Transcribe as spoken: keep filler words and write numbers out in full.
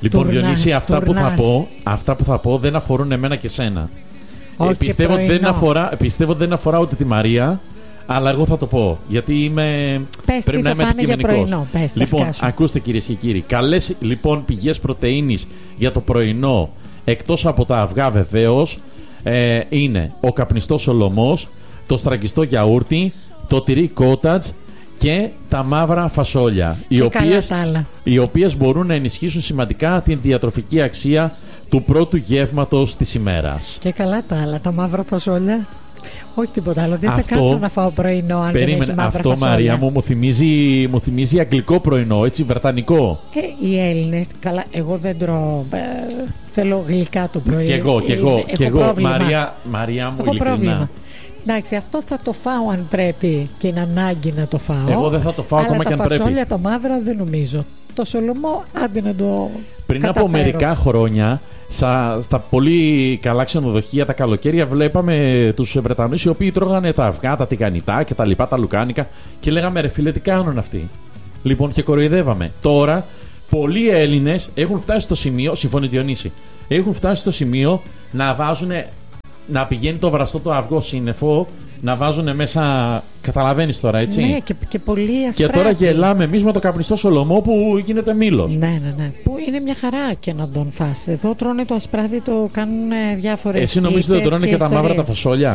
Λοιπόν, Τουρνάς, Διονύση, αυτά που, θα τουρνάς. πω, αυτά που θα πω δεν αφορούν εμένα και σένα. Όχι, Ε, πιστεύω, και ότι δεν πρωινό. αφορά, πιστεύω ότι δεν αφορά ούτε τη Μαρία, αλλά εγώ θα το πω. Γιατί είμαι. Πες πρέπει τι να θα είμαι φάνε για αντικειμενικός. πρωινό. Πες, τα Λοιπόν, σκάσου. ακούστε κυρίες και κύριοι. Καλές λοιπόν πηγές πρωτεΐνης για το πρωινό, εκτός από τα αυγά βεβαίως, ε, είναι ο καπνιστός ολομός, το στραγγιστό γιαούρτι, το τυρί κότατζ και τα μαύρα φασόλια. Οι Και οποίες, καλά τα άλλα. οι οποίες μπορούν να ενισχύσουν σημαντικά την διατροφική αξία του πρώτου γεύματος της ημέρας. Και καλά τα άλλα, τα μαύρα φασόλια. Όχι τίποτα άλλο. Δεν Αυτό- θα κάτσω να φάω πρωινό αν δεν Περίμενε, έχει μαύρα αυτό φασόλια. Μαρία μου μου θυμίζει, μου θυμίζει αγγλικό πρωινό, έτσι, βρετανικό. Ε, οι Έλληνες, καλά, εγώ δεν τρώω. ε, θέλω γλυκά το πρωί. Κι εγώ, κι Ε, εγώ, έχω κι εγώ. πρόβλημα. Μαρία, Μαρία μου, Έχω ειλικρινά. πρόβλημα. Εντάξει, αυτό θα το φάω αν πρέπει και είναι ανάγκη να το φάω. Εγώ δεν θα το φάω αλλά ακόμα τα και αν πρέπει. φασόλια τα μαύρα δεν νομίζω. Το σολομό, άντε να το. Πριν από καταφέρω. μερικά χρόνια, στα, στα πολύ καλά ξενοδοχεία τα καλοκαίρια, βλέπαμε τους Βρετανούς οι οποίοι τρώγανε τα αυγά, τα τηγανιτά και τα λοιπά, τα λουκάνικα και λέγαμε ρε φίλε, τι κάνουν αυτοί. Λοιπόν, και κοροϊδεύαμε. Τώρα, πολλοί Έλληνες έχουν φτάσει στο σημείο, συμφωνεί Διονύση, έχουν φτάσει στο σημείο να βάζουν, να πηγαίνει το βραστό το αυγό σύννεφο, να βάζουν μέσα. Καταλαβαίνεις τώρα, έτσι. Ναι, και, και πολύ Και ασπράττει. τώρα γελάμε εμείς με το καπνιστό σολομό που γίνεται μήλος. Ναι, ναι, ναι. Που είναι μια χαρά και να τον φας. Εδώ τρώνε το ασπράδι, το κάνουν διάφορες. Εσύ νομίζεις ότι δεν τρώνε και τα μαύρα τα φασόλια.